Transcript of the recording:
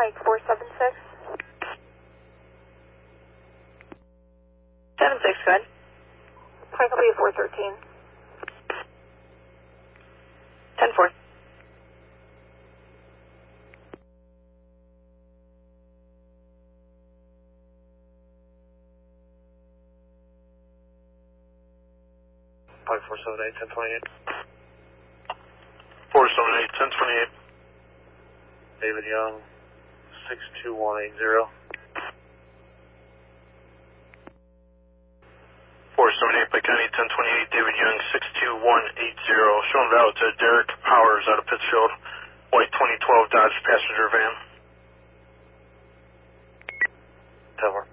Pike 476. 76, good. Pike will be 413. 10-4. Pike 478, 1028. 478, 1028. David Young, 62180. 478 Pike County, 1028, David Young, 62180. Showing valid to Derek Powers out of Pittsfield. White 2012 Dodge passenger van. 10-4.